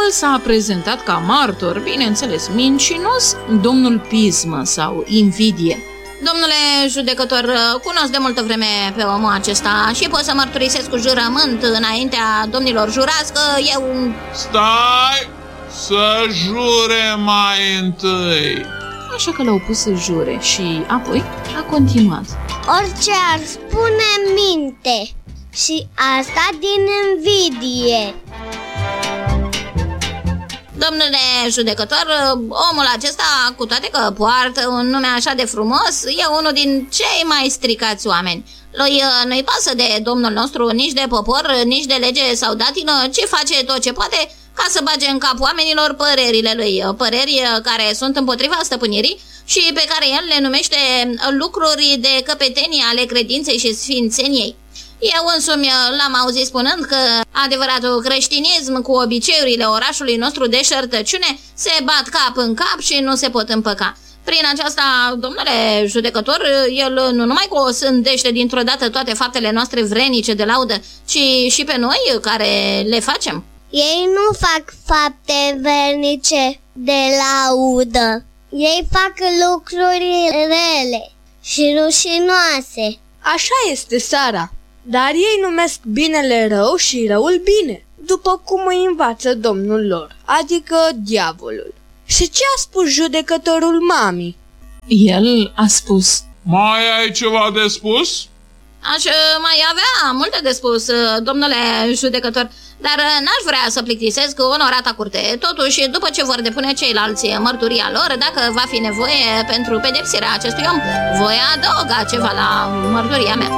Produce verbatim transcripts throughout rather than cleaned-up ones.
El s-a prezentat ca martor, bineînțeles mincinos, domnul Pismă sau Invidie. Domnule judecător, cunosc de multă vreme pe omul acesta și pot să mărturisesc cu jurământ înaintea domnilor jurați că eu... Stai! Să jure mai întâi! Așa că l-au pus să jure și apoi a continuat. Orice ar spune minte și asta din invidie. Domnule judecător, omul acesta, cu toate că poartă un nume așa de frumos, e unul din cei mai stricați oameni. Lui nu-i pasă de domnul nostru, nici de popor, nici de lege sau datină, ci face tot ce poate ca să bage în cap oamenilor părerile lui, păreri care sunt împotriva stăpânirii și pe care el le numește lucruri de căpetenie ale credinței și sfințeniei. Eu însumi l-am auzit spunând că adevăratul creștinism cu obiceiurile orașului nostru de șertăciune se bat cap în cap și nu se pot împăca. Prin aceasta, domnule judecător, el nu numai că o sândește dintr-o dată toate faptele noastre vrenice de laudă, ci și pe noi care le facem. Ei nu fac fapte vernice de laudă. Ei fac lucruri rele și rușinoase. Așa este, Sara, dar ei numesc binele rău și răul bine, după cum îi învață domnul lor, adică diavolul. Și ce a spus judecătorul mamii? El a spus: Mai ai ceva de spus? Aș mai avea multe de spus, domnule judecător, dar n-aș vrea să plictisesc onorata curte. Totuși, după ce vor depune ceilalți mărturia lor, dacă va fi nevoie pentru pedepsirea acestui om, voi adăuga ceva la mărturia mea.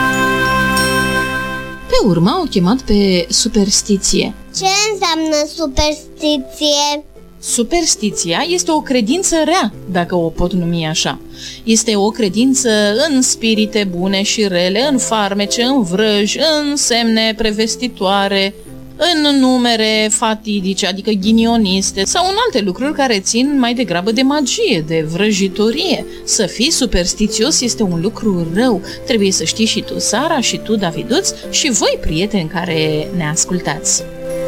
Pe urmă au chemat pe Superstiție. Ce înseamnă superstiție? Superstiția este o credință rea, dacă o pot numi așa. Este o credință în spirite bune și rele, în farmece, în vrăji, în semne prevestitoare, în numere fatidice, adică ghinioniste, sau în alte lucruri care țin mai degrabă de magie, de vrăjitorie. Să fii superstițios este un lucru rău. Trebuie să știi și tu, Sara, și tu, Daviduț, și voi, prieteni care ne ascultați.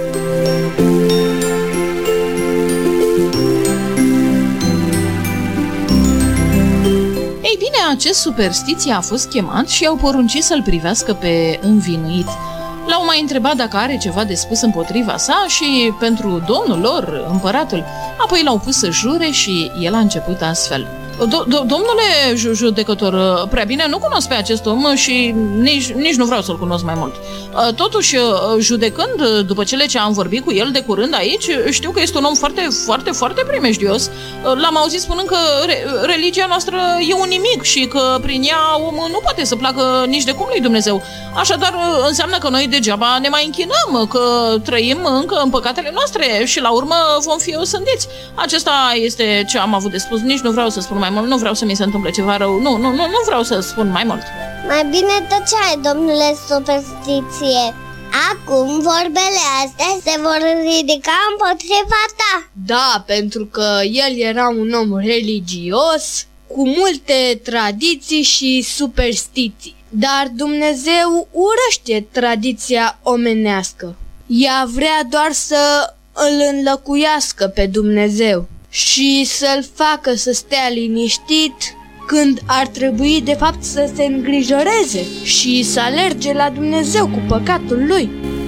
Ei bine, acest Superstiție a fost chemat și i-au poruncit să-l privească pe învinuit. L-au mai întrebat dacă are ceva de spus împotriva sa și pentru domnul lor, împăratul. Apoi l-au pus să jure și el a început astfel. Do- do- domnule judecător, prea bine nu cunosc pe acest om și nici, nici nu vreau să-l cunosc mai mult. Totuși, judecând după cele ce am vorbit cu el de curând aici, știu că este un om foarte, foarte, foarte primejdios. L-am auzit spunând că re- religia noastră e un nimic și că prin ea omul nu poate să placă nici de cum lui Dumnezeu. Așadar, înseamnă că noi degeaba ne mai închinăm, că trăim încă în păcatele noastre și la urmă vom fi osândiți. Acesta este ce am avut de spus, nici nu vreau să spun mai mult, nu vreau să mi se întâmple ceva rău, nu, nu, nu, nu vreau să spun mai mult. Mai bine tăceai, domnule Superstiție. Acum vorbele astea se vor ridica împotriva ta. Da, pentru că el era un om religios, cu multe tradiții și superstiții. Dar Dumnezeu urăște tradiția omenească. Ea vrea doar să îl înlăcuiască pe Dumnezeu și să-l facă să stea liniștit când ar trebui de fapt să se îngrijoreze și să alerge la Dumnezeu cu păcatul lui.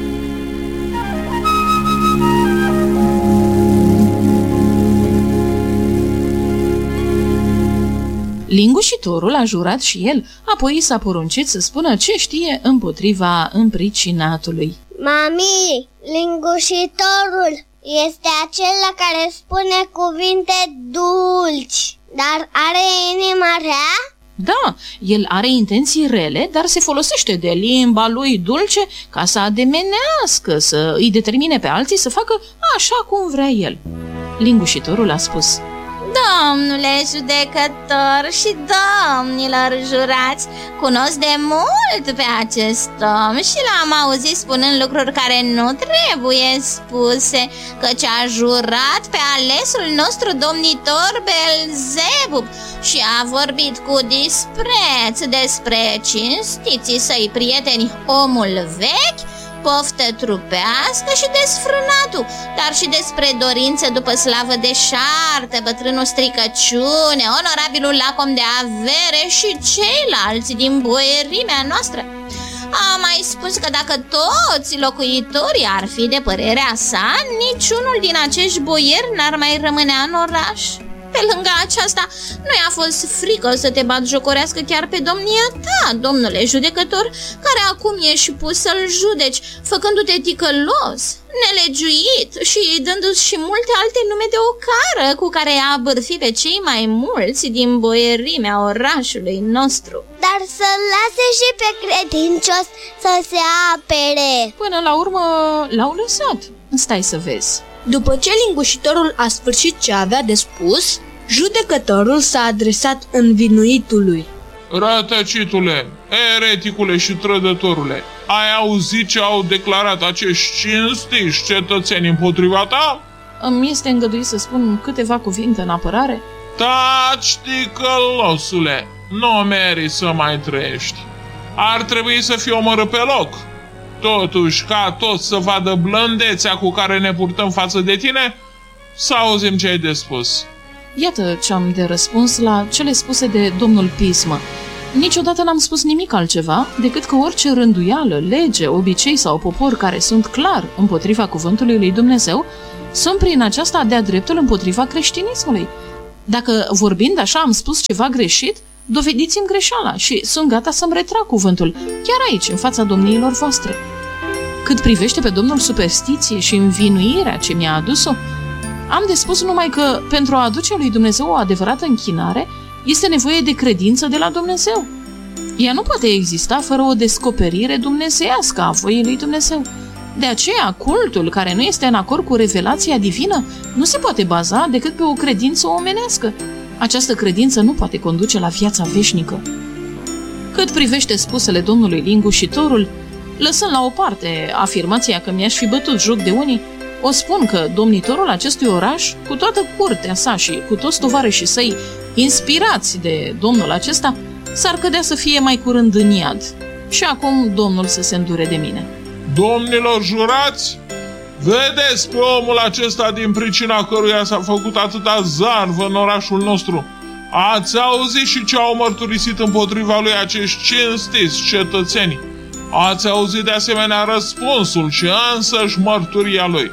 Lingușitorul a jurat și el, apoi s-a poruncit să spună ce știe împotriva împricinatului. Mami, lingușitorul este acela care spune cuvinte dulci, dar are inima rea? Da, el are intenții rele, dar se folosește de limba lui dulce ca să ademenească, să îi determine pe alții să facă așa cum vrea el. Lingușitorul a spus: Domnule judecător și domnilor jurați, cunosc de mult pe acest om și l-am auzit spunând lucruri care nu trebuie spuse, căci a jurat pe alesul nostru domnitor Beelzebub și a vorbit cu dispreț despre cinstiții săi prieteni, omul vechi, poftă trupească și desfrânatul, dar și despre dorință după slavă deșartă, bătrânul stricăciune, onorabilul lacom de avere și ceilalți din boierimea noastră. A mai spus că dacă toți locuitorii ar fi de părerea sa, niciunul din acești boieri n-ar mai rămânea în oraș. Pe lângă aceasta, nu i-a fost frică să te batjocorească chiar pe domnia ta, domnule judecător, care acum ești pus să-l judeci, făcându-te ticălos, nelegiuit și dându-ți și multe alte nume de ocară cu care a bârfi pe cei mai mulți din boierimea orașului nostru. Dar să-l lase și pe credincios să se apere. Până la urmă l-au lăsat. Stai să vezi. După ce lingușitorul a sfârșit ce avea de spus, judecătorul s-a adresat învinuitului. Rătăcitule, ereticule și trădătorule, ai auzit ce au declarat acești cinstiși cetățeni împotriva ta? Îmi este îngăduit să spun câteva cuvinte în apărare? Taci, ticălosule, nu meriți să mai trăiești. Ar trebui să fii omorât pe loc. Totuși, ca toți să vadă blândețea cu care ne purtăm față de tine, să auzim ce ai de spus. Iată ce am de răspuns la cele spuse de domnul Pismă. Niciodată n-am spus nimic altceva decât că orice rânduială, lege, obicei sau popor care sunt clar împotriva cuvântului lui Dumnezeu sunt prin aceasta de-a dreptul împotriva creștinismului. Dacă vorbind așa am spus ceva greșit, dovediți-mi greșeala și sunt gata să-mi retrag cuvântul, chiar aici, în fața domniilor voastre. Cât privește pe domnul superstiție și învinuirea ce mi-a adus-o, am de spus numai că pentru a aduce lui Dumnezeu o adevărată închinare, este nevoie de credință de la Dumnezeu. Ea nu poate exista fără o descoperire dumnezeiască a voiei lui Dumnezeu. De aceea, cultul care nu este în acord cu revelația divină nu se poate baza decât pe o credință omenească. Această credință nu poate conduce la viața veșnică. Cât privește spusele domnului lingușitorul, lăsând la o parte afirmația că mi-aș fi bătut joc de unii, o spun că domnitorul acestui oraș, cu toată curtea sa și cu toți tovarășii săi, inspirați de domnul acesta, s-ar cădea să fie mai curând în iad. Și acum domnul să se îndure de mine. Domnilor jurați, vedeți pe omul acesta din pricina căruia s-a făcut atâta zarvă în orașul nostru. Ați auzit și ce au mărturisit împotriva lui acești cinstiți cetățeni. Ați auzit de asemenea răspunsul și însăși mărturia lui.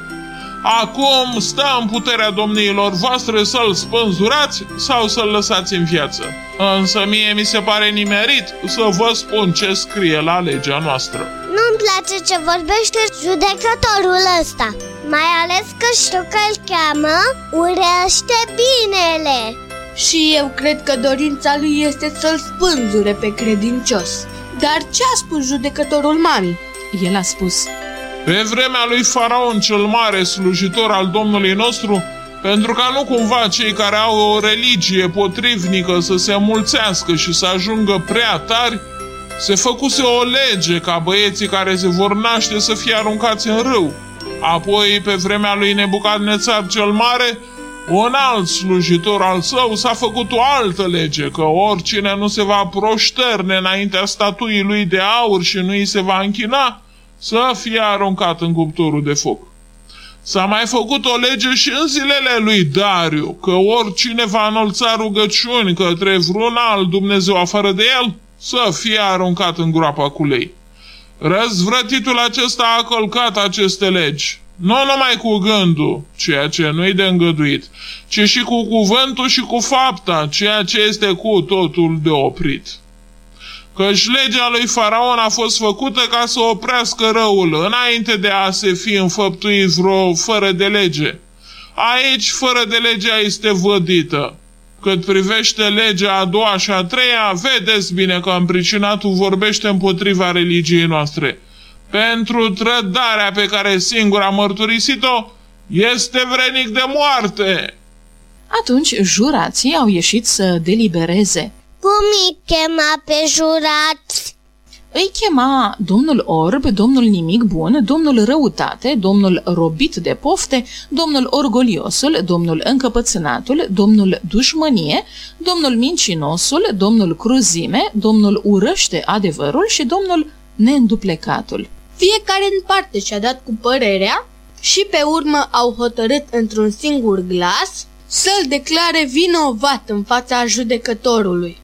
Acum stă în puterea domniilor voastre să-l spânzurați sau să-l lăsați în viață. Însă mie mi se pare nimerit să vă spun ce scrie la legea noastră. Nu-mi place ce vorbește judecătorul ăsta, mai ales că știu că îl cheamă Urește Binele. Și eu cred că dorința lui este să-l spânzure pe credincios. Dar ce a spus judecătorul mamii? El a spus: pe vremea lui Faraon cel mare, slujitor al Domnului nostru, pentru ca nu cumva cei care au o religie potrivnică să se mulțească și să ajungă prea tari, se făcuse o lege ca băieții care se vor naște să fie aruncați în râu. Apoi, pe vremea lui Nebucadnețar cel mare, un alt slujitor al său s-a făcut o altă lege, că oricine nu se va proșterne înaintea statuii lui de aur și nu îi se va închina, să fie aruncat în cuptorul de foc. S-a mai făcut o lege și în zilele lui Dariu, că oricine va înălța rugăciuni către vreun alt Dumnezeu afară de el, să fie aruncat în groapa cu lei. Răzvrătitul acesta a călcat aceste legi, nu numai cu gândul, ceea ce nu-i de îngăduit, ci și cu cuvântul și cu fapta, ceea ce este cu totul de oprit. Căci legea lui Faraon a fost făcută ca să oprească răul, înainte de a se fi înfăptuit vreo fără de lege. Aici fără de legea este vădită. Cât privește legea a doua și a treia, vedeți bine că împricinatul vorbește împotriva religiei noastre. Pentru trădarea pe care singur a mărturisit-o, este vrednic de moarte. Atunci jurații au ieșit să delibereze. Cum îi chema pe jurați? Îi chema domnul Orb, domnul Nimic Bun, domnul Răutate, domnul Robit de Pofte, domnul Orgoliosul, domnul Încăpățânatul, domnul Dușmănie, domnul Mincinosul, domnul Cruzime, domnul Urăște Adevărul și domnul Neînduplecatul. Fiecare în parte și-a dat cu părerea și pe urmă au hotărât într-un singur glas să-l declare vinovat în fața judecătorului.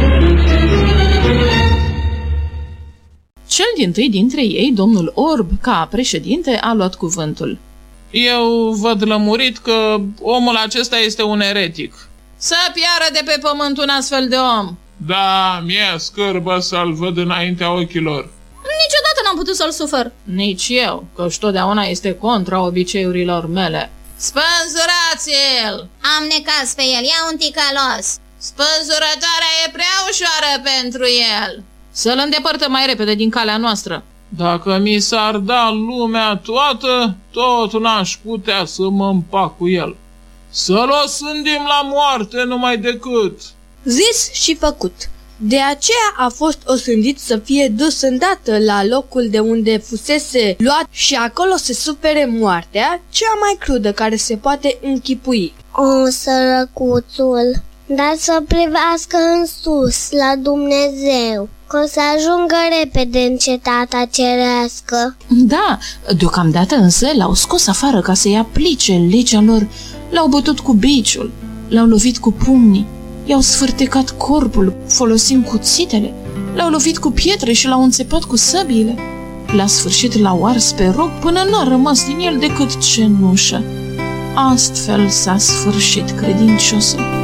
Cel dintâi dintre ei, domnul Orb, ca președinte, a luat cuvântul. Eu văd lămurit că omul acesta este un eretic. Să piară de pe pământ un astfel de om! Da, mi-e scârbă să-l văd înaintea ochilor. Niciodată n-am putut să-l sufăr. Nici eu, căci totdeauna este contra obiceiurilor mele. Spânzurați-l! Am necaz pe el, ia un ticălos. Spânzurătoarea e prea ușoară pentru el. Să-l îndepărtăm mai repede din calea noastră. Dacă mi s-ar da lumea toată, tot n-aș putea să mă împac cu el. Să-l osândim la moarte numai decât. Zis și făcut. De aceea a fost osândit să fie dus îndată la locul de unde fusese luat și acolo se sufere moartea, cea mai crudă care se poate închipui. O, sărăcuțul, dar să privească în sus, la Dumnezeu, că o să ajungă repede în cetatea cerească. Da, deocamdată însă l-au scos afară ca să-i aplice legea lor. L-au bătut cu biciul, l-au lovit cu pumnii, i-au sfârtecat corpul folosind cuțitele, l-au lovit cu pietre și l-au înțepat cu săbiile. La sfârșit l-au ars pe rog până n-a rămas din el decât cenușă. Astfel s-a sfârșit credinciosul.